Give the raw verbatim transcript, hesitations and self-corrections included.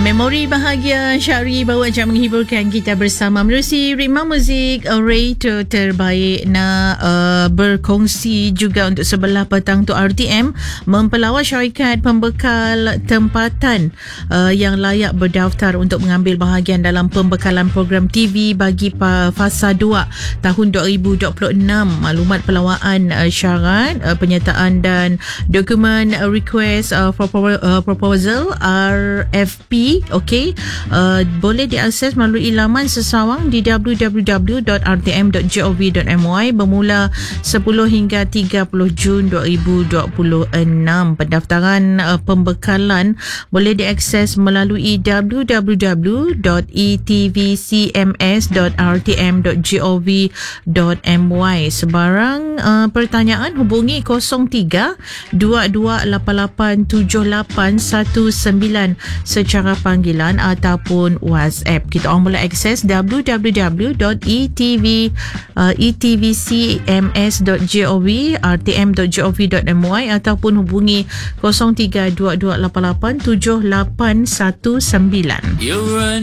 Memori bahagia Syahri bawa jam menghiburkan kita bersama menerusi ritma muzik radio terbaik. Nak uh, berkongsi juga untuk sebelah petang tu R T M mempelawat syarikat pembekal tempatan uh, yang layak berdaftar untuk mengambil bahagian dalam pembekalan program T V bagi fasa dua tahun dua ribu dua puluh enam. Maklumat pelawaan uh, syarat uh, penyertaan dan dokumen uh, request uh, for uh, proposal R F P. Okey, uh, boleh diakses melalui laman sesawang di w w w dot r t m dot gov dot m y bermula sepuluh hingga tiga puluh Jun dua ribu dua puluh enam. Pendaftaran uh, pembekalan boleh diakses melalui w w w dot e t v c m s dot r t m dot gov dot m y. Sebarang uh, pertanyaan hubungi kosong tiga dua dua lapan lapan tujuh lapan satu sembilan secara panggilan ataupun WhatsApp. Kita orang boleh akses w w w dot e t v c m s dot gov r t m dot gov dot m y ataupun hubungi kosong tiga dua dua lapan lapan tujuh lapan satu sembilan.